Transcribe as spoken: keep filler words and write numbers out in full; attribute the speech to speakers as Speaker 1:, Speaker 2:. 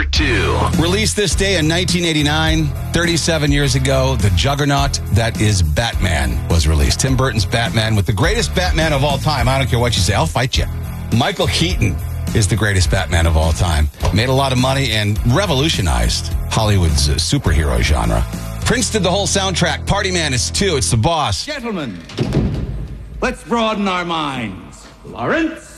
Speaker 1: number two.
Speaker 2: Released this day in nineteen eighty-nine, thirty-seven years ago, the juggernaut that is Batman was released. Tim Burton's Batman with the greatest Batman of all time. I don't care what you say, I'll fight you. Michael Keaton is the greatest Batman of all time. Made a lot of money and revolutionized Hollywood's uh, superhero genre. Prince did the whole soundtrack. Party Man is two. It's The Boss.
Speaker 3: Gentlemen, let's broaden our minds. Lawrence?